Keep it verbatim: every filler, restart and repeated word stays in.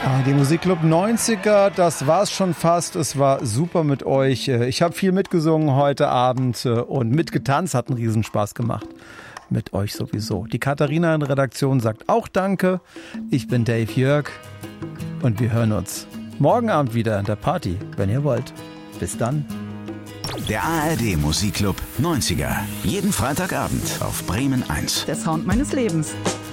Die Musikclub neunziger, das war's schon fast. Es war super mit euch. Ich habe viel mitgesungen heute Abend und mitgetanzt, hat einen Riesenspaß gemacht. Mit euch sowieso. Die Katharina in der Redaktion sagt auch Danke. Ich bin Dave Jörg und wir hören uns morgen Abend wieder in der Party, wenn ihr wollt. Bis dann. Der A R D Musikclub neunziger. Jeden Freitagabend auf Bremen eins. Der Sound meines Lebens.